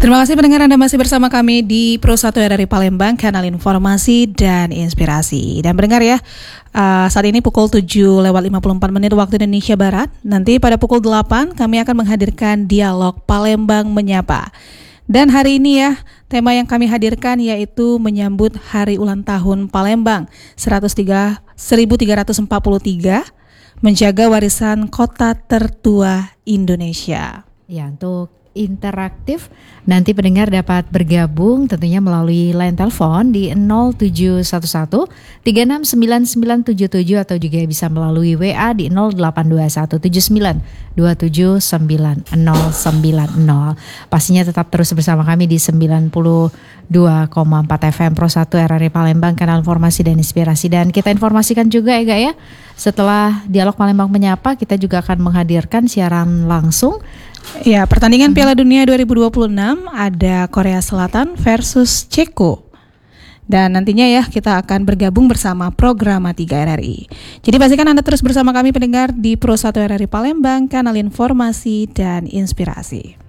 Terima kasih pendengar, Anda masih bersama kami di Pro 1 RRI Palembang, kanal informasi dan inspirasi. Dan pendengar ya, saat ini pukul 7:54 waktu Indonesia Barat. Nanti pada pukul 8 kami akan menghadirkan dialog Palembang Menyapa. Dan hari ini ya, tema yang kami hadirkan yaitu menyambut Hari Ulang Tahun Palembang 1343, menjaga warisan kota tertua Indonesia. Ya, untuk interaktif nanti pendengar dapat bergabung tentunya melalui line telepon di 0711 369977 atau juga bisa melalui WA di 082179279090. Pastinya tetap terus bersama kami di 92,4 FM Pro 1 RRI Palembang, kanal informasi dan inspirasi. Dan kita informasikan juga ya Gak ya, setelah dialog Palembang Menyapa kita juga akan menghadirkan siaran langsung. Ya, pertandingan Piala Dunia 2026 ada Korea Selatan versus Ceko. Dan nantinya ya kita akan bergabung bersama Programa 3 RRI. Jadi pastikan Anda terus bersama kami pendengar di Pro 1 RRI Palembang, kanal informasi dan inspirasi.